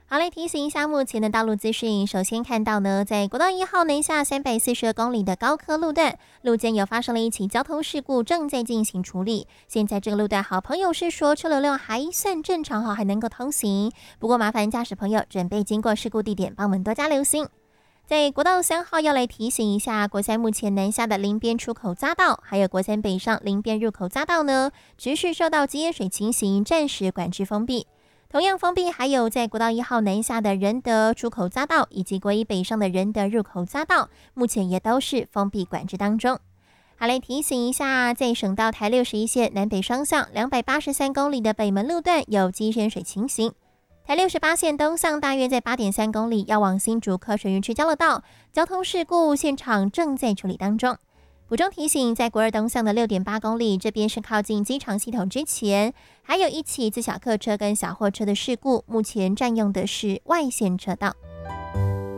好，来提醒一下目前的道路资讯。首先看到呢，在国道1号南下342公里的高科路段，路肩有发生了一起交通事故，正在进行处理。现在这个路段，好朋友是说车流量还算正常哈，还能够通行。不过麻烦驾驶朋友准备经过事故地点，帮我们多加留心。在国道3号要来提醒一下，国三目前南下的林边出口匝道，还有国三北上林边入口匝道呢，持续受到积淹水情形，暂时管制封闭。同样封闭还有在国道1号南下的仁德出口匝道，以及国一北上的仁德入口匝道，目前也都是封闭管制当中。好，来提醒一下，在省道台61线南北双向283公里的北门路段有积淹水情形。台68线东向大约在8.3公里，要往新竹科学园区交流道，交通事故现场正在处理当中。补充提醒，在国二东向的6.8公里，这边是靠近机场系统之前，还有一起自小客车跟小货车的事故，目前占用的是外线车道。